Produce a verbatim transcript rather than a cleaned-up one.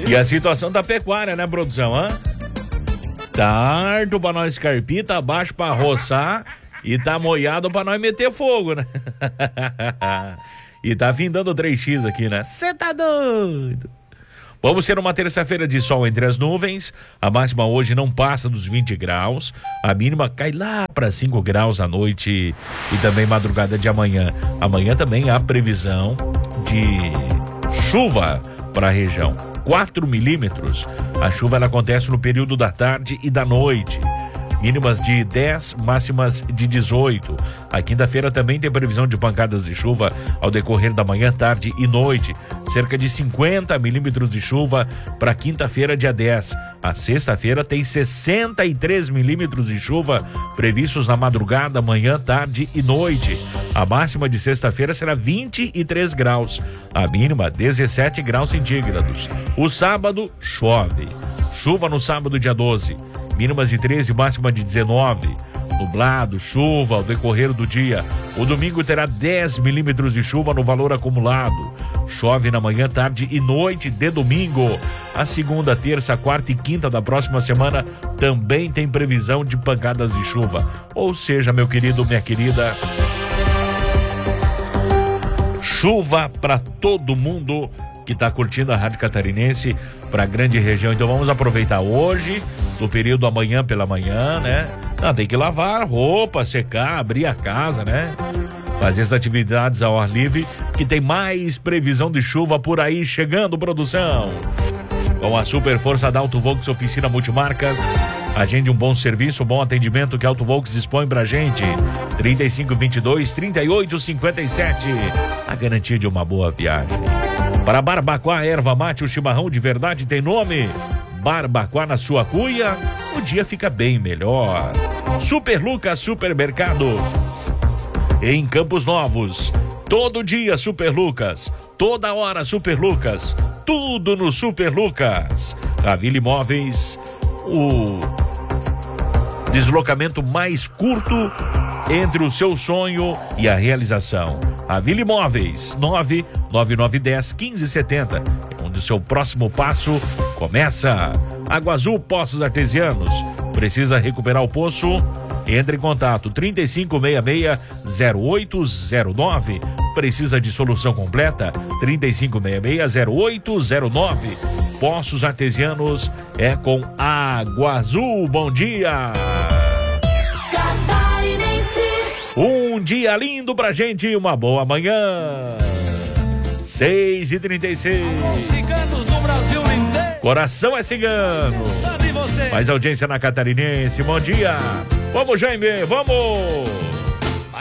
E a situação da pecuária, né, produção? Hã? Tá harto pra nós carpir, tá baixo pra roçar e tá moiado pra nós meter fogo, né? E tá findando três x aqui, né? Cê tá doido? Vamos ter uma terça-feira de sol entre as nuvens. A máxima hoje não passa dos vinte graus. A mínima cai lá para cinco graus à noite e também madrugada de amanhã. Amanhã também há previsão de chuva para a região. quatro milímetros. A chuva ela acontece no período da tarde e da noite. Mínimas de dez, máximas de dezoito. A quinta-feira também tem previsão de pancadas de chuva ao decorrer da manhã, tarde e noite. Cerca de cinquenta milímetros de chuva para quinta-feira, dia dez. A sexta-feira tem sessenta e três milímetros de chuva previstos na madrugada, manhã, tarde e noite. A máxima de sexta-feira será vinte e três graus. A mínima, dezessete graus centígrados. O sábado, chove. Chuva no sábado, dia doze. Mínimas de treze, máxima de dezenove. Nublado, chuva ao decorrer do dia. O domingo terá dez milímetros de chuva no valor acumulado. Chove na manhã, tarde e noite de domingo. A segunda, terça, quarta e quinta da próxima semana também tem previsão de pancadas de chuva. Ou seja, meu querido, minha querida, chuva para todo mundo que está curtindo a Rádio Catarinense, para a grande região. Então vamos aproveitar hoje, no período amanhã pela manhã, né? Não, tem que lavar roupa, secar, abrir a casa, né? Fazer as atividades ao ar livre, que tem mais previsão de chuva por aí chegando, produção. Com a super força da Auto Volks Oficina Multimarcas, agende um bom serviço, um bom atendimento que a Auto Volks dispõe pra gente. trinta e cinco, vinte e dois, trinta e oito, cinquenta e sete. A garantia de uma boa viagem. Para Barbacoa, erva mate, o chimarrão de verdade tem nome. Barbacoa na sua cuia, o dia fica bem melhor. Super Lucas Supermercado. Em Campos Novos, todo dia Super Lucas, toda hora Super Lucas, tudo no Super Lucas. Ravile Imóveis, o deslocamento mais curto entre o seu sonho e a realização. Ravile Imóveis, nove nove nove um zero, um cinco sete zero, onde o seu próximo passo começa. Água Azul Poços Artesianos, precisa recuperar o poço? Entre em contato, trinta e cinco, sessenta e seis, zero oito zero nove. Precisa de solução completa? trinta e cinco, sessenta e seis, zero oito zero nove. Poços Artesianos é com Água Azul. Bom dia! Um dia lindo pra gente, uma boa manhã. seis e trinta e seis. Coração é cigano. Mais audiência na Catarinense. Bom dia. Vamos, Jaime, vamos.